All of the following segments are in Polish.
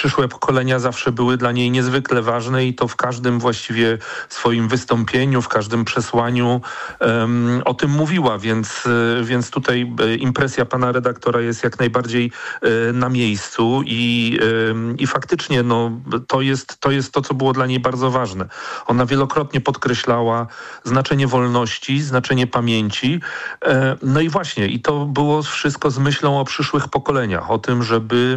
przyszłe pokolenia zawsze były dla niej niezwykle ważne i to w każdym właściwie swoim wystąpieniu, w każdym przesłaniu o tym mówiła, więc tutaj impresja pana redaktora jest jak najbardziej na miejscu i faktycznie to jest to, co było dla niej bardzo ważne. Ona wielokrotnie podkreślała znaczenie wolności, znaczenie pamięci. No i właśnie, i to było wszystko z myślą o przyszłych pokoleniach, o tym, żeby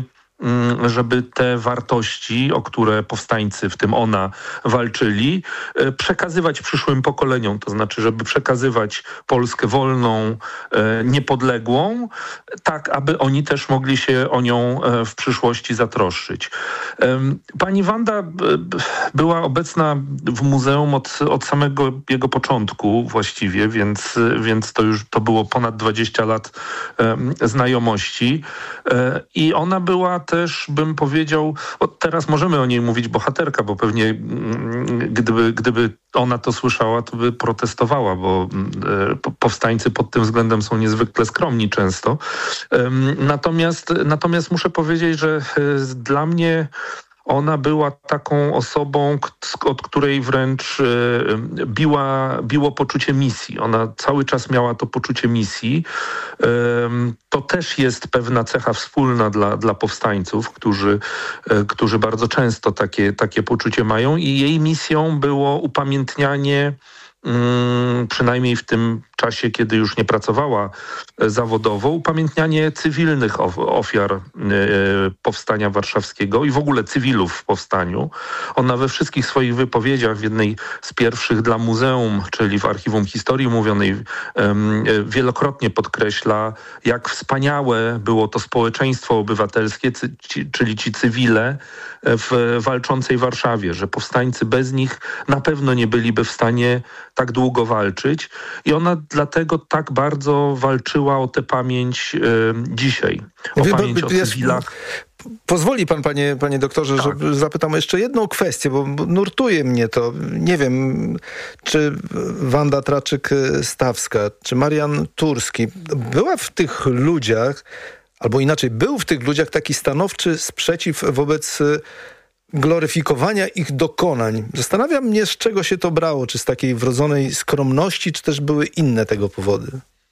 te wartości, o które powstańcy, w tym ona, walczyli, przekazywać przyszłym pokoleniom. To znaczy, żeby przekazywać Polskę wolną, niepodległą, tak aby oni też mogli się o nią w przyszłości zatroszczyć. Pani Wanda była obecna w muzeum od samego jego początku właściwie, więc to było ponad 20 lat znajomości. I ona była też, bym powiedział, teraz możemy o niej mówić bohaterka, bo pewnie gdyby ona to słyszała, to by protestowała, bo powstańcy pod tym względem są niezwykle skromni często. Natomiast muszę powiedzieć, że dla mnie ona była taką osobą, od której wręcz biło poczucie misji. Ona cały czas miała to poczucie misji. To też jest pewna cecha wspólna dla powstańców, którzy bardzo często takie poczucie mają i jej misją było upamiętnianie, przynajmniej w tym czasie, kiedy już nie pracowała zawodowo, upamiętnianie cywilnych ofiar powstania warszawskiego i w ogóle cywilów w powstaniu. Ona we wszystkich swoich wypowiedziach, w jednej z pierwszych dla muzeum, czyli w Archiwum Historii Mówionej, wielokrotnie podkreśla, jak wspaniałe było to społeczeństwo obywatelskie, czyli ci cywile w walczącej Warszawie, że powstańcy bez nich na pewno nie byliby w stanie tak długo walczyć. I ona dlatego tak bardzo walczyła o tę pamięć dzisiaj. Pamięć o cywilach. Pozwoli pan, panie doktorze, tak, że zapytam o jeszcze jedną kwestię, bo nurtuje mnie to. Nie wiem, czy Wanda Traczyk-Stawska, czy Marian Turski była w tych ludziach, albo inaczej, był w tych ludziach taki stanowczy sprzeciw wobec gloryfikowania ich dokonań. Zastanawiam mnie, z czego się to brało, czy z takiej wrodzonej skromności, czy też były inne tego powody?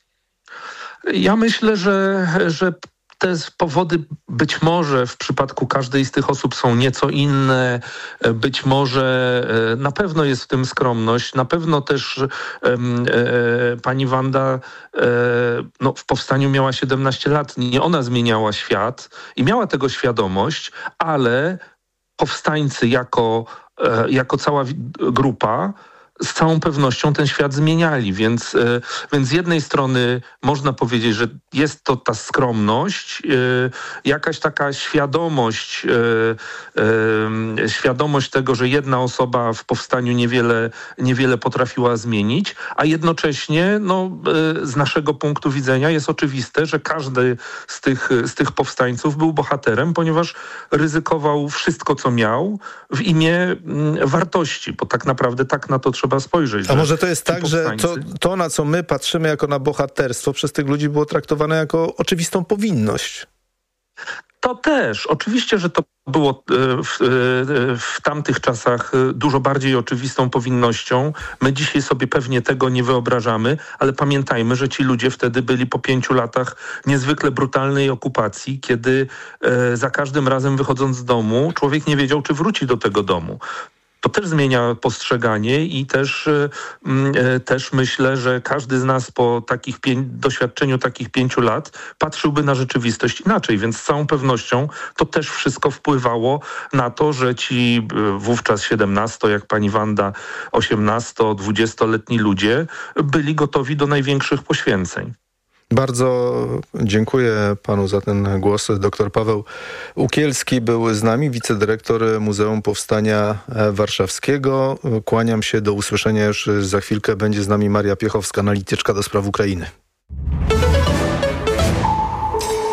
Ja myślę, że te powody być może w przypadku każdej z tych osób są nieco inne. Być może na pewno jest w tym skromność. Na pewno też pani Wanda w powstaniu miała 17 lat. Nie ona zmieniała świat i miała tego świadomość, ale powstańcy jako cała grupa z całą pewnością ten świat zmieniali, więc z jednej strony można powiedzieć, że jest to ta skromność, jakaś taka świadomość tego, że jedna osoba w powstaniu niewiele potrafiła zmienić, a jednocześnie z naszego punktu widzenia jest oczywiste, że każdy z tych powstańców był bohaterem, ponieważ ryzykował wszystko, co miał w imię wartości, bo tak naprawdę tak na to trzeba spojrzeć. A może to jest tak, że to, na co my patrzymy jako na bohaterstwo, przez tych ludzi było traktowane jako oczywistą powinność? To też. Oczywiście, że to było w tamtych czasach dużo bardziej oczywistą powinnością. My dzisiaj sobie pewnie tego nie wyobrażamy, ale pamiętajmy, że ci ludzie wtedy byli po 5 latach niezwykle brutalnej okupacji, kiedy za każdym razem wychodząc z domu, człowiek nie wiedział, czy wróci do tego domu. To też zmienia postrzeganie i też myślę, że każdy z nas po doświadczeniu takich 5 lat patrzyłby na rzeczywistość inaczej, więc z całą pewnością to też wszystko wpływało na to, że ci wówczas 17, jak pani Wanda, 18, 20-letni ludzie byli gotowi do największych poświęceń. Bardzo dziękuję panu za ten głos. Dr Paweł Ukielski był z nami, wicedyrektor Muzeum Powstania Warszawskiego. Kłaniam się, do usłyszenia już za chwilkę. Będzie z nami Maria Piechowska, analityczka do spraw Ukrainy.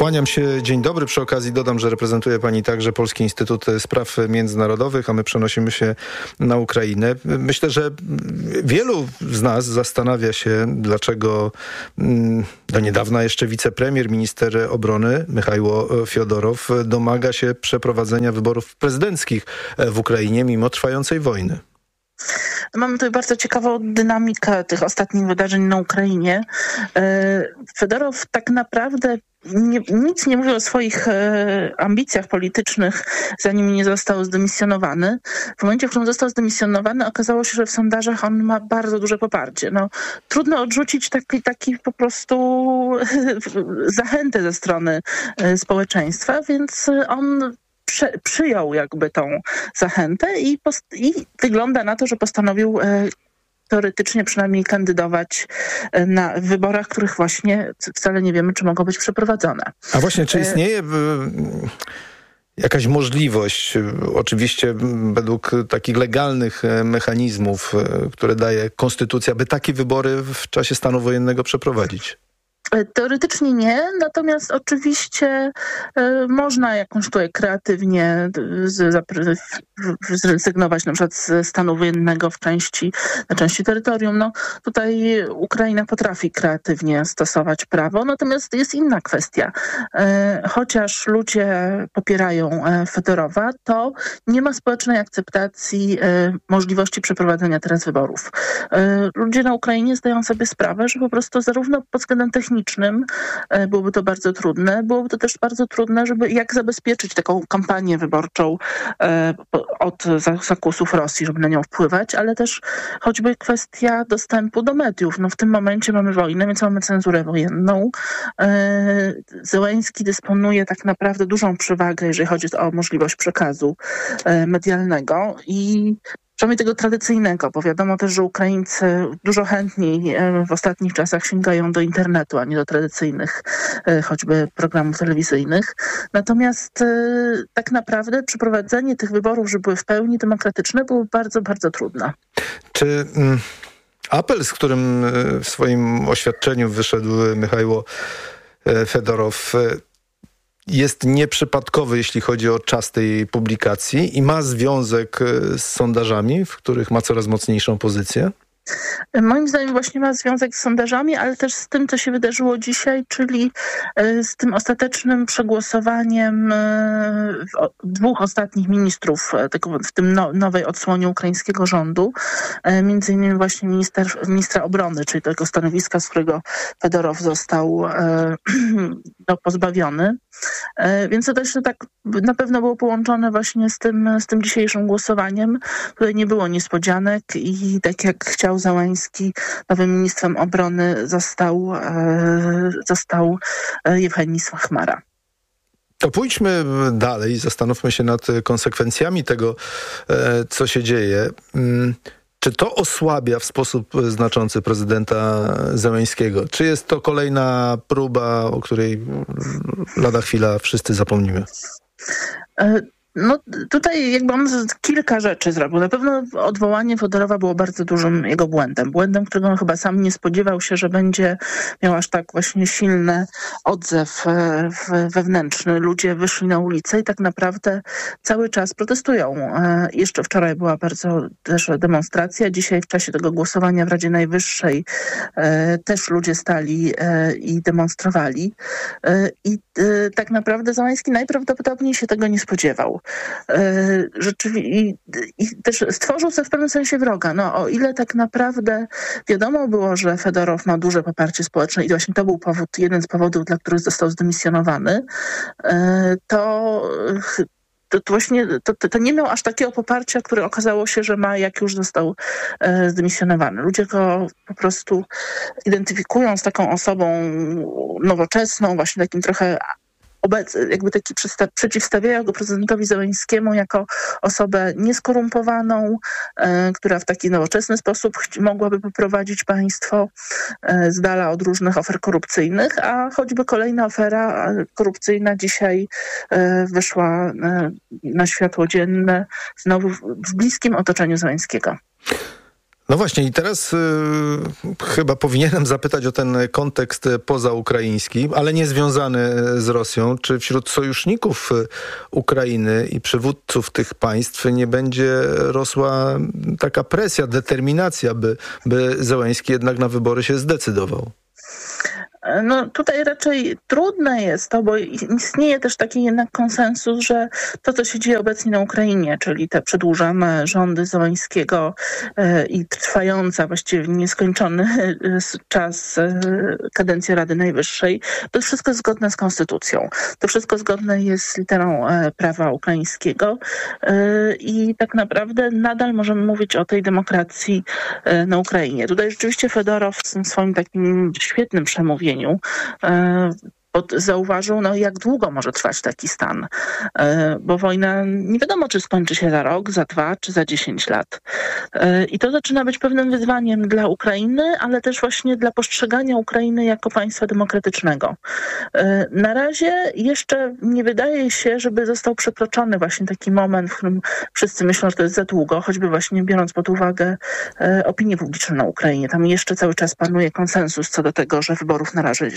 Kłaniam się, dzień dobry. Przy okazji dodam, że reprezentuje pani także Polski Instytut Spraw Międzynarodowych, a my przenosimy się na Ukrainę. Myślę, że wielu z nas zastanawia się, dlaczego do niedawna jeszcze wicepremier, minister obrony Michajło Fiodorow domaga się przeprowadzenia wyborów prezydenckich w Ukrainie mimo trwającej wojny. Mamy tutaj bardzo ciekawą dynamikę tych ostatnich wydarzeń na Ukrainie. Fiodorow tak naprawdę nic nie mówi o swoich ambicjach politycznych, zanim nie został zdymisjonowany. W momencie, w którym został zdymisjonowany, okazało się, że w sondażach on ma bardzo duże poparcie. Trudno odrzucić taki po prostu zachętę ze strony społeczeństwa, więc on przyjął jakby tą zachętę i wygląda na to, że postanowił teoretycznie przynajmniej kandydować na wyborach, których właśnie wcale nie wiemy, czy mogą być przeprowadzone. A właśnie, czy istnieje jakaś możliwość, oczywiście według takich legalnych mechanizmów, które daje konstytucja, by takie wybory w czasie stanu wojennego przeprowadzić? Teoretycznie nie, natomiast oczywiście można jakąś tutaj kreatywnie zrezygnować na przykład ze stanu wojennego na części terytorium. Tutaj Ukraina potrafi kreatywnie stosować prawo, natomiast jest inna kwestia. Chociaż ludzie popierają Fiodorowa, to nie ma społecznej akceptacji możliwości przeprowadzenia teraz wyborów. Ludzie na Ukrainie zdają sobie sprawę, że po prostu zarówno pod względem technicznym byłoby to bardzo trudne. Byłoby to też bardzo trudne, żeby jak zabezpieczyć taką kampanię wyborczą od zakusów Rosji, żeby na nią wpływać, ale też choćby kwestia dostępu do mediów. W tym momencie mamy wojnę, więc mamy cenzurę wojenną. Zełenski dysponuje tak naprawdę dużą przewagę, jeżeli chodzi o możliwość przekazu medialnego i przynajmniej tego tradycyjnego, bo wiadomo też, że Ukraińcy dużo chętniej w ostatnich czasach sięgają do internetu, a nie do tradycyjnych choćby programów telewizyjnych. Natomiast tak naprawdę przeprowadzenie tych wyborów, żeby były w pełni demokratyczne, było bardzo, bardzo trudne. Czy apel, z którym w swoim oświadczeniu wyszedł Michajło Fiodorow, jest nieprzypadkowy, jeśli chodzi o czas tej publikacji i ma związek z sondażami, w których ma coraz mocniejszą pozycję? Moim zdaniem właśnie ma związek z sondażami, ale też z tym, co się wydarzyło dzisiaj, czyli z tym ostatecznym przegłosowaniem dwóch ostatnich ministrów w tym nowej odsłonie ukraińskiego rządu, między innymi właśnie ministra obrony, czyli tego stanowiska, z którego Fiodorow został pozbawiony. Więc to też tak na pewno było połączone właśnie z tym dzisiejszym głosowaniem. Tutaj nie było niespodzianek i tak jak chciał Zełenski, nowym ministrem obrony został Jewhenij Chmara. To pójdźmy dalej, zastanówmy się nad konsekwencjami tego, co się dzieje. Czy to osłabia w sposób znaczący prezydenta Zełenskiego? Czy jest to kolejna próba, o której lada chwila wszyscy zapomnimy? Tutaj jakby on kilka rzeczy zrobił. Na pewno odwołanie Fiodorowa było bardzo dużym jego błędem. Błędem, którego on chyba sam nie spodziewał się, że będzie miał aż tak właśnie silny odzew wewnętrzny. Ludzie wyszli na ulicę i tak naprawdę cały czas protestują. Jeszcze wczoraj była bardzo też demonstracja. Dzisiaj w czasie tego głosowania w Radzie Najwyższej też ludzie stali i demonstrowali. I tak naprawdę Zełenski najprawdopodobniej się tego nie spodziewał. I też stworzył sobie w pewnym sensie wroga. O ile tak naprawdę wiadomo było, że Fiodorow ma duże poparcie społeczne i właśnie to był jeden z powodów, dla których został zdymisjonowany, to nie miał aż takiego poparcia, które okazało się, że ma, jak już został zdymisjonowany. Ludzie go po prostu identyfikują z taką osobą nowoczesną, właśnie takim trochę jakby taki przeciwstawiają go prezydentowi Zełenskiemu jako osobę nieskorumpowaną, która w taki nowoczesny sposób mogłaby poprowadzić państwo z dala od różnych ofer korupcyjnych, a choćby kolejna afera korupcyjna dzisiaj wyszła na światło dzienne znowu w bliskim otoczeniu Zełenskiego. No właśnie i teraz chyba powinienem zapytać o ten kontekst pozaukraiński, ale nie związany z Rosją. Czy wśród sojuszników Ukrainy i przywódców tych państw nie będzie rosła taka presja, determinacja, by Zełenski jednak na wybory się zdecydował? No tutaj raczej trudne jest to, bo istnieje też taki jednak konsensus, że to, co się dzieje obecnie na Ukrainie, czyli te przedłużane rządy Zełenskiego i trwająca właściwie nieskończony czas kadencji Rady Najwyższej, to wszystko jest zgodne z konstytucją. To wszystko zgodne jest z literą prawa ukraińskiego i tak naprawdę nadal możemy mówić o tej demokracji na Ukrainie. Tutaj rzeczywiście Fedorow w tym swoim takim świetnym przemówieniu zauważył, jak długo może trwać taki stan, bo wojna nie wiadomo, czy skończy się za rok, za 2, czy za 10 lat. I to zaczyna być pewnym wyzwaniem dla Ukrainy, ale też właśnie dla postrzegania Ukrainy jako państwa demokratycznego. Na razie jeszcze nie wydaje się, żeby został przekroczony właśnie taki moment, w którym wszyscy myślą, że to jest za długo, choćby właśnie biorąc pod uwagę opinię publiczną na Ukrainie. Tam jeszcze cały czas panuje konsensus co do tego, że wyborów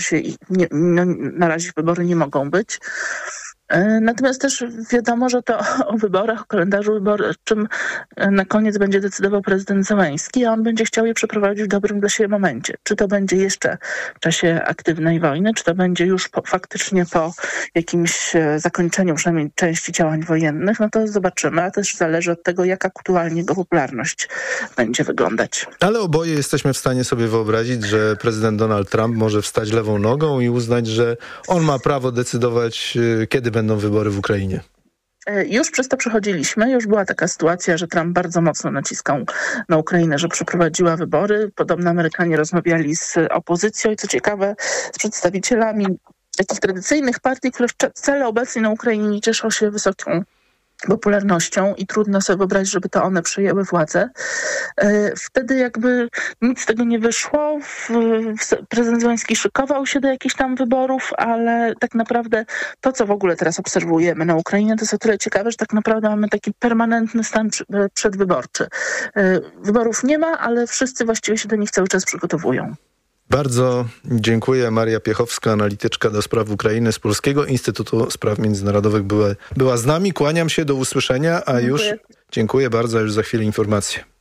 na razie wybory nie mogą być. Natomiast też wiadomo, że to o wyborach, o kalendarzu wyborczym na koniec będzie decydował prezydent Zełenski, a on będzie chciał je przeprowadzić w dobrym dla siebie momencie. Czy to będzie jeszcze w czasie aktywnej wojny, czy to będzie już faktycznie po jakimś zakończeniu przynajmniej części działań wojennych, no to zobaczymy, a też zależy od tego, jak aktualnie jego popularność będzie wyglądać. Ale oboje jesteśmy w stanie sobie wyobrazić, że prezydent Donald Trump może wstać lewą nogą i uznać, że on ma prawo decydować, kiedy będą wybory w Ukrainie. Już przez to przechodziliśmy. Już była taka sytuacja, że Trump bardzo mocno naciskał na Ukrainę, że przeprowadziła wybory. Podobno Amerykanie rozmawiali z opozycją i co ciekawe z przedstawicielami takich tradycyjnych partii, które wcale obecnie na Ukrainie nie cieszą się wysoką popularnością i trudno sobie wyobrazić, żeby to one przejęły władzę. Wtedy jakby nic z tego nie wyszło. Prezydent Zełenski szykował się do jakichś tam wyborów, ale tak naprawdę to, co w ogóle teraz obserwujemy na Ukrainie, to jest o tyle ciekawe, że tak naprawdę mamy taki permanentny stan przedwyborczy. Wyborów nie ma, ale wszyscy właściwie się do nich cały czas przygotowują. Bardzo dziękuję. Maria Piechowska, analityczka do spraw Ukrainy z Polskiego Instytutu Spraw Międzynarodowych była z nami. Kłaniam się, do usłyszenia, a już dziękuję bardzo, już za chwilę informacje.